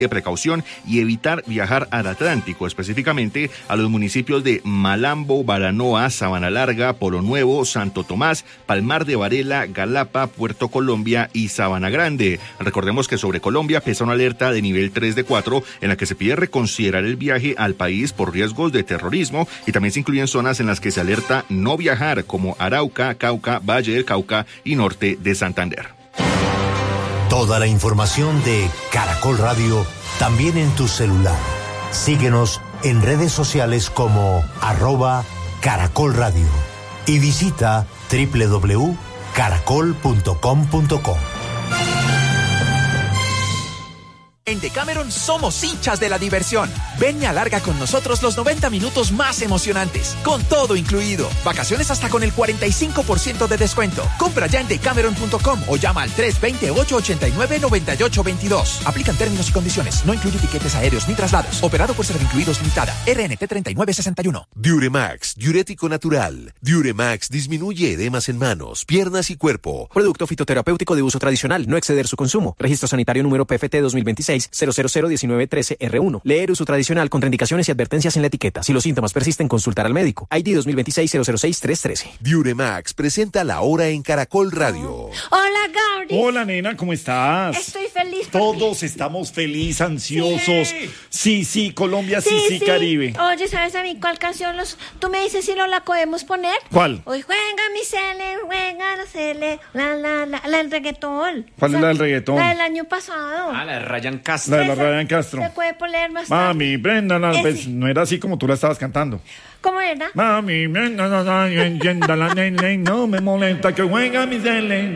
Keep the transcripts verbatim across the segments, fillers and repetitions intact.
de precaución y evitar viajar al Atlántico, específicamente a los municipios de Malambo, Baranoa, Sabana Larga, Polo Nuevo, Santo Tomás, Palmar de Varela, Galapa, Puerto Colombia y Sabana Grande. Recordemos que sobre Colombia pesa una alerta de nivel tres de cuatro en la que se pide reconsiderar el viaje al país por riesgos de terrorismo, y también se incluyen zonas en las que se alerta no viajar, como Arauca, Cauca, Valle del Cauca y norte de Santander. Toda la información de Caracol Radio también en tu celular. Síguenos en redes sociales como arroba Caracol Radio y visita doble u doble u doble u punto caracol punto com punto co. En Decameron somos hinchas de la diversión. Ven y alarga con nosotros los noventa minutos más emocionantes, con todo incluido. Vacaciones hasta con el cuarenta y cinco por ciento de descuento. Compra ya en decameron punto com o llama al tres dos cero, ocho ocho nueve, nueve ocho dos dos. Aplican términos y condiciones. No incluye tiquetes aéreos ni traslados. Operado por Servincluidos Limitada. R N T treinta y nueve sesenta y uno. Diuremax, diurético natural. Diuremax disminuye edemas en manos, piernas y cuerpo. Producto fitoterapéutico de uso tradicional. No exceder su consumo. Registro sanitario número P F T dos mil veintiséis cero cero cero diecinueve trece R uno. Leer uso tradicional, contraindicaciones y advertencias en la etiqueta. Si los síntomas persisten, consultar al médico. I D dos mil veintiséis cero cero seis tres trece. Diuremax presenta La Hora en Caracol Radio. Hola, Gabriel. Hola, nena, ¿cómo estás? Estoy feliz. Todos porque... estamos felices, ansiosos. Sí, sí, sí, Colombia, sí, sí, sí, sí, Caribe. Oye, ¿sabes a mí cuál canción los... tú me dices si no la podemos poner? ¿Cuál? Hoy juega mi Cele, juega la Cele, la, la, la, la del reggaetón. ¿Cuál o sea, es la del reggaetón? La del año pasado. Ah, la de Ryan Castro. La de la Ryan Castro. Se puede poner más tarde. Mami, Brenda, no, pues, no era así como tú la estabas cantando. ¿Cómo era? Mami, Brenda, no, no, entienda la nene, no me molesta que juega mi Cele.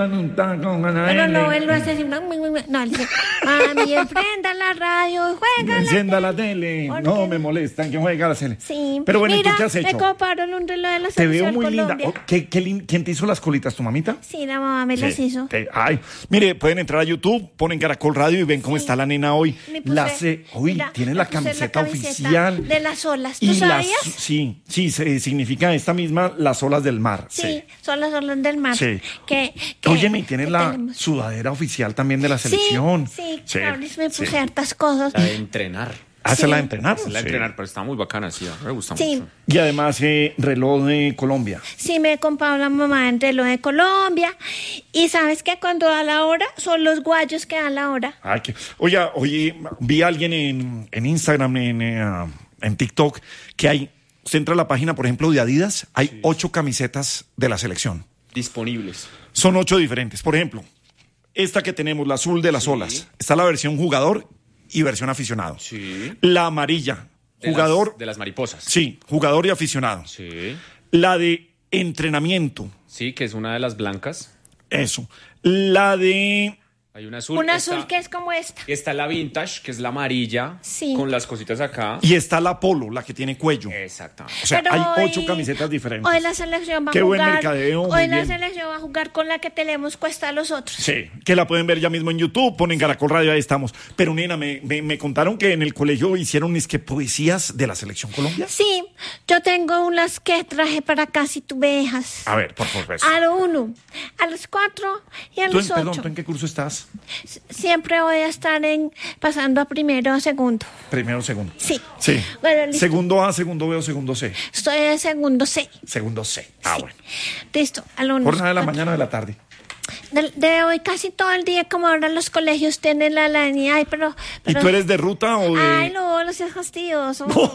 Pero no, él lo hace así. No, él dice, mami, enfrenta la radio, juega encienda la tele. La tele. No me molestan que juega la Cele. Sí. Pero bueno, mira, ¿y tú qué has hecho? me compraron un reloj de la Te veo muy Colombia. linda. Oh, ¿qué, qué lin... ¿Quién te hizo las colitas, tu mamita? Sí, la mamá me sí. las hizo. Te... Ay, mire, pueden entrar a YouTube, ponen Caracol Radio y ven cómo sí. está la nena hoy. Puse, la ce... Uy, mira, tiene la camiseta, la camiseta oficial. De las olas, ¿tú y sabías? Las... Sí, sí, se... significa esta misma, las olas del mar. Sí, sí. son las olas del mar. Sí. Que, que, Óyeme, tiene la tenemos? sudadera oficial también de la selección. Sí, sí, sí. claro, me puse sí. hartas cosas. La de entrenar. Hace sí. la de entrenar. La de sí. entrenar, pero está muy bacana, sí, me gusta sí. mucho. Y además, eh, reloj de Colombia. Sí, me he comprado la mamá en reloj de Colombia. Y sabes que cuando da la hora, son los guayos que dan la hora. Ay, que... Oye, oye, vi a alguien en, en Instagram, en, uh, en TikTok, que hay, usted entra a la página, por ejemplo, de Adidas, hay sí. ocho camisetas de la selección. Disponibles. Son ocho diferentes. Por ejemplo, esta que tenemos, la azul de las sí. olas, está la versión jugador y versión aficionado. Sí. La amarilla, de jugador. Las, de las mariposas. Sí, jugador y aficionado. Sí. La de entrenamiento. Sí, que es una de las blancas. Eso. La de... Hay una azul. Una azul está, que es como esta. Y está la vintage, que es la amarilla. Sí. Con las cositas acá. Y está la polo, la que tiene cuello. Exactamente. O sea, pero hay hoy, ocho camisetas diferentes. Hoy la selección va Qué a jugar. Qué buen mercadeo. Hoy la bien. selección va a jugar con la que tenemos cuesta a los otros. Sí, que la pueden ver ya mismo en YouTube. Ponen Caracol Radio, ahí estamos. Pero, nena, me, me, me contaron que en el colegio hicieron es que poesías de la selección Colombia. Sí, yo tengo unas que traje para acá si tú veas. A ver, por favor. A lo uno, a los cuatro y a los en, ocho. Perdón, ¿tú en qué curso estás? Siempre voy a estar en pasando a primero o segundo. Primero o segundo. Sí. Sí. Bueno, segundo A, segundo B o segundo C. Estoy en segundo C. Segundo C. Ah, sí. bueno. Listo. Al Jornada de la mañana o de la tarde. De, de hoy casi todo el día, como ahora los colegios tienen la línea. Ay, pero, pero... ¿Y tú eres de ruta o de...? Ay, no, no seas fastidioso. No.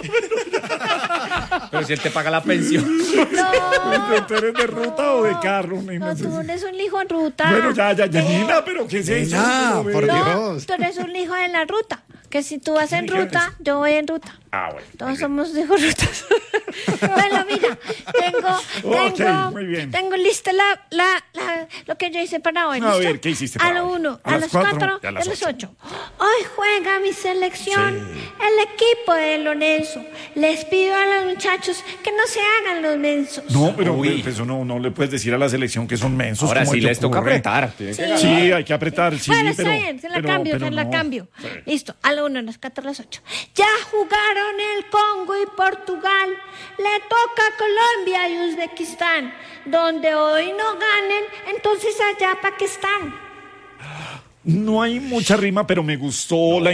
Pero si él te paga la pensión. No. ¿Tú eres de ruta no. o de carro? No, no tú eres un hijo en ruta. Bueno, ya, ya, ya, Nina, pero ¿qué es eso? No, por no, Dios. Tú eres un hijo de la ruta. Que si tú vas en ruta, yo voy en ruta. Ah, bueno. Todos somos hijos rutas. Bueno, mira, tengo, okay, tengo, muy bien. tengo lista la, la, la, lo que yo hice para hoy. A ¿listo? ver, ¿qué hiciste para hoy? A lo hoy? uno, a, a, las los cuatro, y a a las los ocho. ocho. Hoy juega mi selección, sí. el equipo de Lorenzo. Les pido a los muchachos que no se hagan los mensos. No, pero Uy. eso no, no le puedes decir a la selección que son mensos. Ahora sí les toca ocurre. apretar. Sí. Que sí, hay que apretar. Sí, bueno, pero, está bien, se la pero, cambio, pero se la no. cambio. Sí. Listo, a lo uno, a los cuatro, a las ocho. Ya jugaron el Congo y Portugal. Le toca a Colombia y Uzbekistán. Donde hoy no ganen, entonces allá Pakistán. No hay mucha rima, pero me gustó la